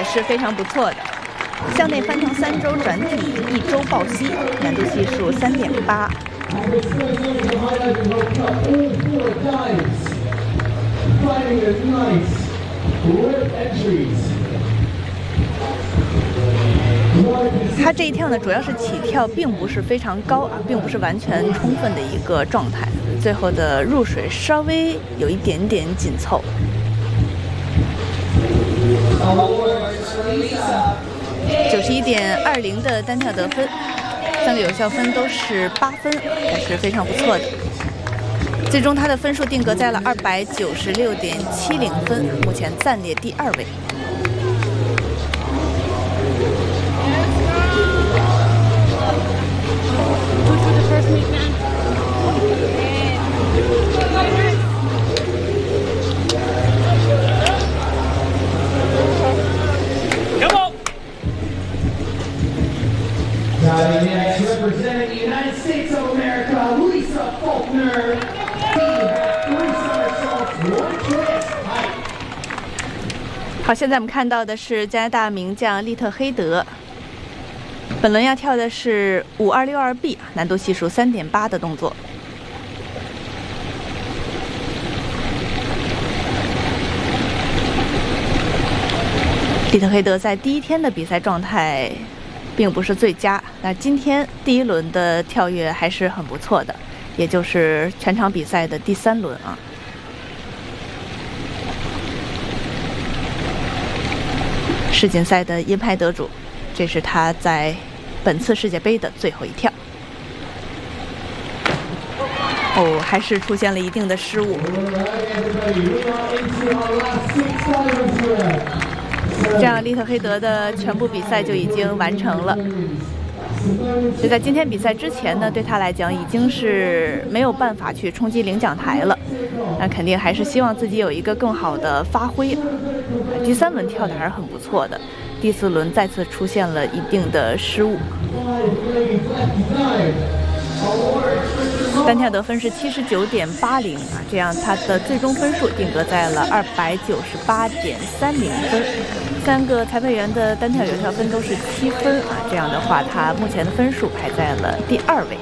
也是非常不错的。向内翻腾3周转体1周抱膝，难度系数3.8。他这一跳呢，主要是起跳并不是非常高啊，并不是完全充分的一个状态，最后的入水稍微有一点点紧凑。91.20的单跳得分，3个有效分都是8分，还是非常不错的。最终他的分数定格在了296.70分，目前暂列第2位。 Representing the United States of America, Lisa Faulkner. She had 3 somersaults, 1 twist. 好，现在我们看到的是加拿大名将利特黑德，本轮要跳的是5262B， 难度系数3.8的动作。利特黑德在第1天的比赛状态并不是最佳，那今天第1轮的跳跃还是很不错的，也就是全场比赛的第3轮啊。世锦赛的银牌得主，这是他在本次世界杯的最后一跳。还是出现了一定的失误。这样，利特黑德的全部比赛就已经完成了。就在今天比赛之前呢，对他来讲已经是没有办法去冲击领奖台了。那肯定还是希望自己有一个更好的发挥。第3轮跳的还是很不错的，第4轮再次出现了一定的失误。单跳得分是79.80啊，这样他的最终分数定格在了298.30分。3个裁判员的单跳有效分都是7分啊，这样的话他目前的分数排在了第2位。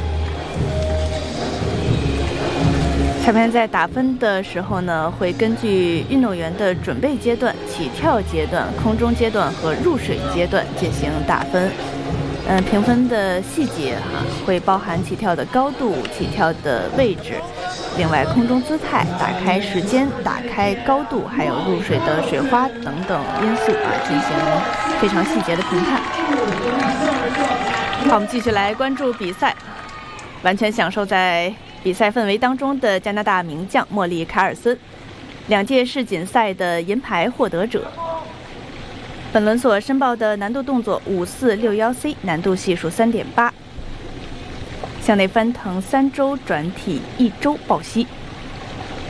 裁判在打分的时候呢，会根据运动员的准备阶段、起跳阶段、空中阶段和入水阶段进行打分。评分的细节会包含起跳的高度、起跳的位置，另外空中姿态、打开时间、打开高度，还有入水的水花等等因素进行非常细节的评判。好，我们继续来关注比赛。完全享受在比赛氛围当中的加拿大名将莫莉·卡尔森，2届世锦赛的银牌获得者。本轮所申报的难度动作5461C， 难度系数3.8，向内翻腾3周转体1周抱膝。